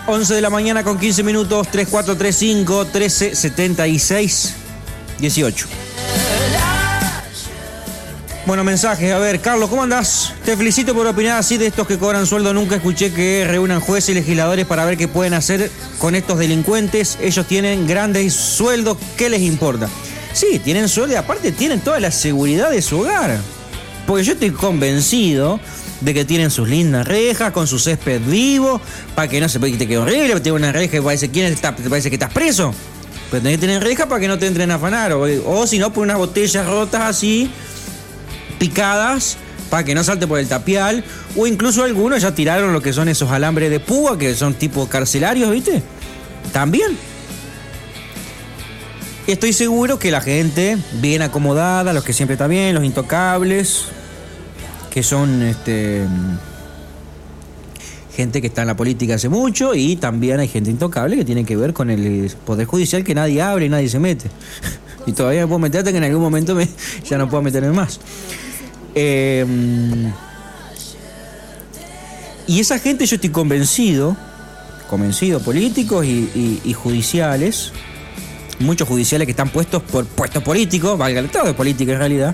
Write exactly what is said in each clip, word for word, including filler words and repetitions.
once de la mañana con quince minutos, tres cuatro tres cinco, uno tres siete seis, dieciocho. Bueno, mensajes. A ver, Carlos, ¿cómo andás? Te felicito por opinar así de estos que cobran sueldo. Nunca escuché que reúnan jueces y legisladores para ver qué pueden hacer con estos delincuentes. Ellos tienen grandes sueldos. ¿Qué les importa? Sí, tienen sueldo y aparte tienen toda la seguridad de su hogar. Porque yo estoy convencido de que tienen sus lindas rejas con su césped vivo, para que no se te quede horrible, te una reja y parece, ¿quién está? ¿Te parece que estás preso? Pero tenés que tener reja para que no te entren a afanar, o, o si no, por unas botellas rotas así, picadas, para que no salte por el tapial, o incluso algunos ya tiraron lo que son esos alambres de púa, que son tipo carcelarios, ¿viste? También. Estoy seguro que la gente bien acomodada, los que siempre están bien, los intocables, que son este, gente que está en la política hace mucho, y también hay gente intocable que tiene que ver con el Poder Judicial, que nadie abre y nadie se mete. Y todavía me puedo meter hasta que en algún momento me, ya no puedo meterme más. Eh, y esa gente, yo estoy convencido, convencido, políticos y, y, y judiciales, muchos judiciales que están puestos por puestos políticos, valga el estado de política en realidad,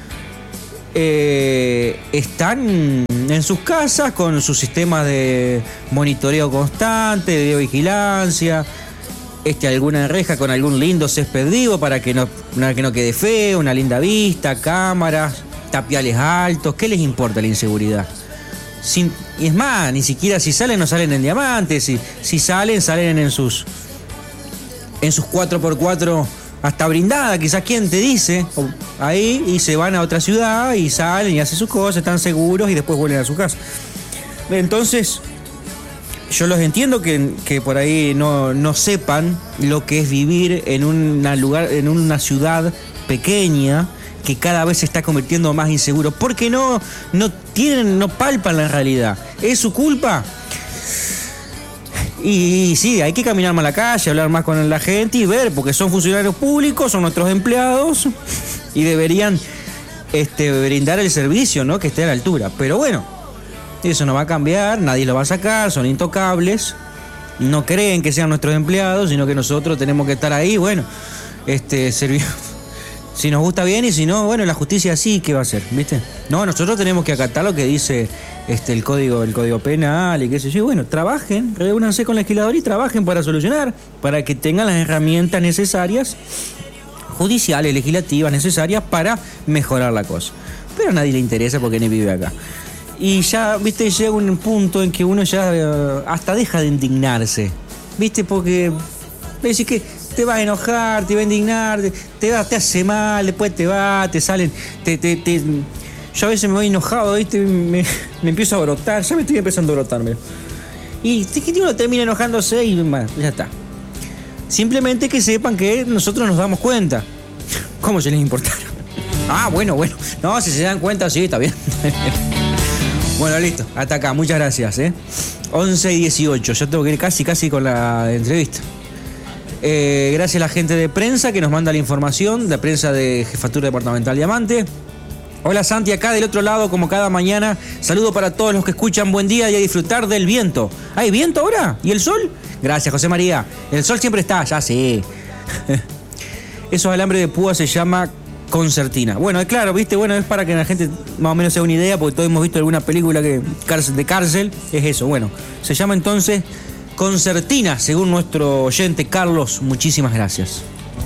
eh, están en sus casas con sus sistemas de monitoreo constante, de videovigilancia, este, alguna reja con algún lindo césped vivo para que no, para que no quede feo, una linda vista, cámaras, tapiales altos. ¿Qué les importa la inseguridad? Sin, y es más, ni siquiera si salen, no salen en diamantes. Si, si salen, salen en sus en sus cuatro por cuatro hasta blindada, quizás quien te dice, ahí, y se van a otra ciudad y salen y hacen sus cosas, están seguros y después vuelven a su casa. Entonces, yo los entiendo que, que por ahí no, no sepan lo que es vivir en una lugar, en una ciudad pequeña que cada vez se está convirtiendo más inseguro, porque no, no tienen, no palpan la realidad. ¿Es su culpa? Y, y sí, hay que caminar más la calle, hablar más con la gente y ver, porque son funcionarios públicos, son nuestros empleados y deberían este, brindar el servicio, ¿no?, que esté a la altura. Pero bueno, eso no va a cambiar, nadie lo va a sacar, son intocables, no creen que sean nuestros empleados, sino que nosotros tenemos que estar ahí, bueno, este, servir. Si nos gusta bien y si no, bueno, la justicia sí, ¿qué va a hacer? ¿Viste? No, nosotros tenemos que acatar lo que dice este, el código, el código penal y qué sé yo. Bueno, trabajen, reúnanse con el legislador y trabajen para solucionar, para que tengan las herramientas necesarias, judiciales, legislativas, necesarias para mejorar la cosa. Pero a nadie le interesa porque ni vive acá. Y ya, viste, llega un punto en que uno ya uh, hasta deja de indignarse, viste, porque decís que te vas a enojar, te va a indignar, te, te, va, te hace mal, después te va, te salen, te, te, te... Yo a veces me voy enojado, ¿viste? Me, me empiezo a brotar, ya me estoy empezando a brotarme. Y que uno termina enojándose y bueno, ya está. Simplemente que sepan que nosotros nos damos cuenta. ¿Cómo se les importara? Ah, bueno, bueno. No, si se dan cuenta, sí, está bien. Bueno, listo, hasta acá, muchas gracias, ¿eh? once y dieciocho, yo tengo que ir casi, casi con la entrevista. Eh, gracias a la gente de prensa que nos manda la información, de prensa de Jefatura Departamental Diamante. Hola Santi, acá del otro lado como cada mañana. Saludo para todos los que escuchan, buen día y a disfrutar del viento. ¿Hay viento ahora? ¿Y el sol? Gracias, José María. El sol siempre está, ya sé. Esos alambres de púa se llama concertina. Bueno, claro, viste, bueno, es para que la gente más o menos se dé una idea, porque todos hemos visto alguna película que de cárcel, es eso. Bueno, se llama entonces concertina, según nuestro oyente Carlos. Muchísimas gracias.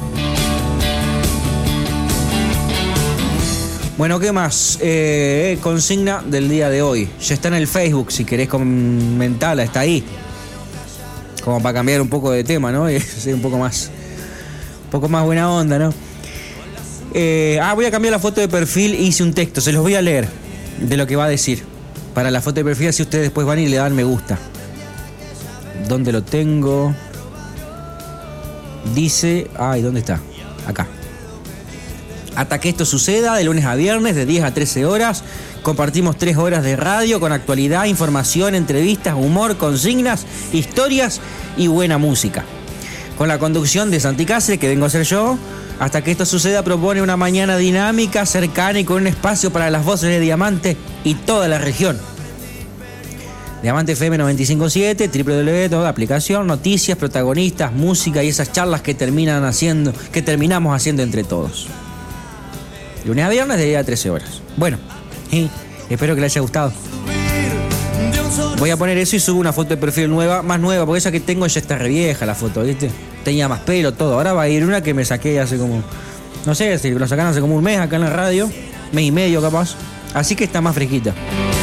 Bueno, ¿qué más? Eh, consigna del día de hoy. Ya está en el Facebook, si querés comentarla, está ahí. Como para cambiar un poco de tema, ¿no? Y ser un poco más, un poco más buena onda, ¿no? Eh, ah, voy a cambiar la foto de perfil y hice un texto. Se los voy a leer de lo que va a decir. Para la foto de perfil, así ustedes después van y le dan me gusta. ¿Dónde lo tengo? Dice... Ay, ¿dónde está? Acá. Hasta que esto suceda, de lunes a viernes, de diez a trece horas, compartimos tres horas de radio con actualidad, información, entrevistas, humor, consignas, historias y buena música. Con la conducción de Santi Cáceres, que vengo a ser yo. Hasta que esto suceda propone una mañana dinámica, cercana y con un espacio para las voces de Diamante y toda la región. Diamante F M noventa y cinco punto siete, doble u doble u doble u punto toda aplicación, noticias, protagonistas, música y esas charlas que terminan haciendo, que terminamos haciendo entre todos. Lunes a viernes de diez a trece horas. Bueno, y espero que les haya gustado. Voy a poner eso y subo una foto de perfil nueva, más nueva, porque esa que tengo ya está re vieja la foto, ¿viste? Tenía más pelo, todo. Ahora va a ir una que me saqué hace como, no sé, si lo sacaron hace como un mes acá en la radio, mes y medio capaz. Así que está más fresquita.